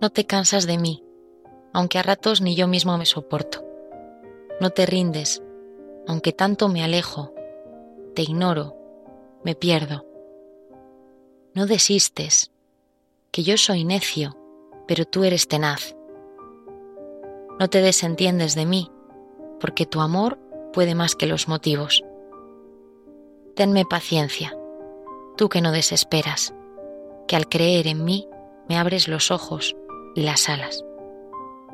No te cansas de mí, aunque a ratos ni yo mismo me soporto. No te rindes, aunque tanto me alejo, te ignoro, me pierdo. No desistes, que yo soy necio, pero tú eres tenaz. No te desentiendes de mí, porque tu amor puede más que los motivos. Tenme paciencia, tú que no desesperas, que al creer en mí me abres los ojos y las alas.